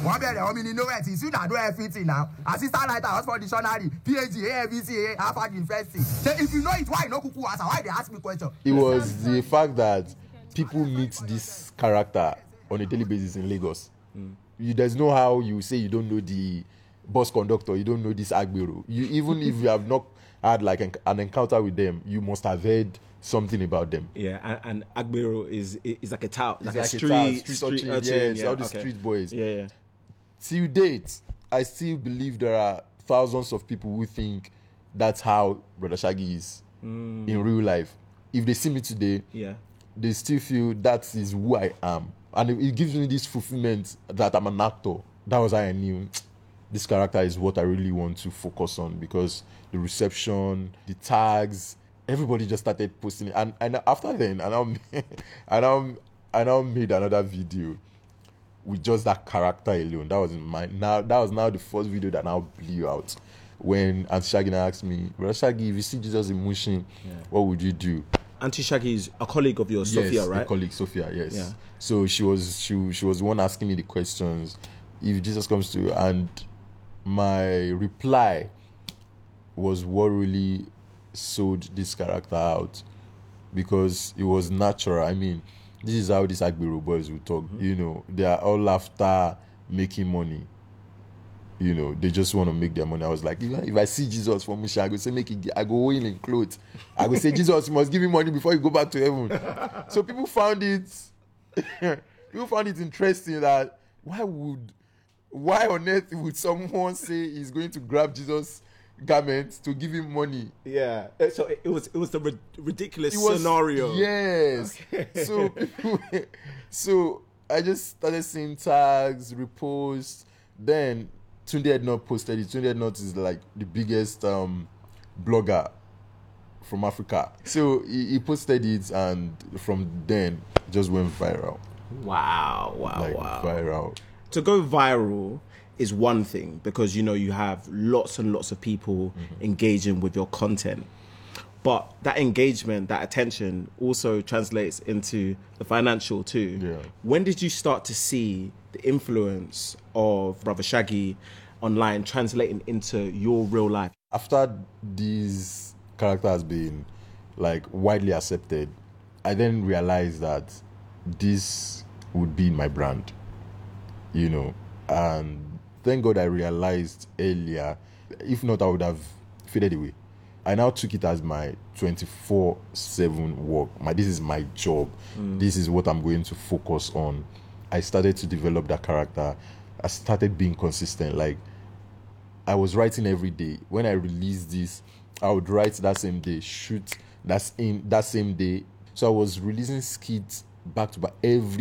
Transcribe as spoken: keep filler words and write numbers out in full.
One better, how many know it? You don't do everything now. Assistant writer, Oxford Dictionary, PhD, A F V C A, Harvard University. So if you know it, why no kuku answer? Why they ask me question? It was the fact that people meet this character on a daily basis in Lagos. Mm. You, there's no how you say you don't know the bus conductor, you don't know this Agbero. You even if you have not had like an, an encounter with them, you must have heard something about them. Yeah, and, and Agbero is is like a tout, like, like a street, a street, street, street urchin. Yes, yeah, all the okay. street boys. Yeah, yeah. Till date, I still believe there are thousands of people who think that's how Brother Shaggy is mm. in real life. If they see me today, yeah, they still feel that is who I am. And it, it gives me this fulfillment that I'm an actor. That was how I knew this character is what I really want to focus on, because the reception, the tags, everybody just started posting it. And, and after then, I now, I, now, I now made another video with just that character alone. That was in my now. That was now the first video that now blew out. When Auntie Shaggy asked me, Brother Shaggy, if you see Jesus in Mushin, yeah. what would you do? Auntie Shaggy is a colleague of yours, yes, Sophia, right? a colleague, Sophia, yes. Yeah. So she was she she was the one asking me the questions. If Jesus comes to you, and my reply was what really sold this character out, because it was natural. I mean, this is how these Agbero boys will talk. Mm-hmm. You know, they are all after making money. You know, they just want to make their money. I was like, if I see Jesus from Musha, I go say, make it, I go in in clothes. I go say, Jesus, you must give me money before you go back to heaven. So people found it, people found it interesting that why would, why on earth would someone say he's going to grab Jesus' garment to give him money? Yeah. So it was it was the ri- ridiculous was, scenario. Yes. Okay. So people, so I just started seeing tags, reposts. Then Tunde Ednut posted it. Tunde Ednut is like the biggest um, blogger from Africa. So he, he posted it, and from then it just went viral. Wow! Wow! Like, wow! Viral. To go viral is one thing, because you know you have lots and lots of people mm-hmm. engaging with your content, but that engagement, that attention also translates into the financial too. Yeah. When did you start to see the influence of Brother Shaggy online translating into your real life? After this character has been like widely accepted, I then realized that this would be my brand, you know, and thank God I realized earlier. If not, I would have faded away. I now took it as my twenty-four seven work. My this is my job. Mm. This is what I'm going to focus on. I started to develop that character. I started being consistent. Like, I was writing every day. When I released this, I would write that same day, shoot that's in that same day. So I was releasing skits back to back every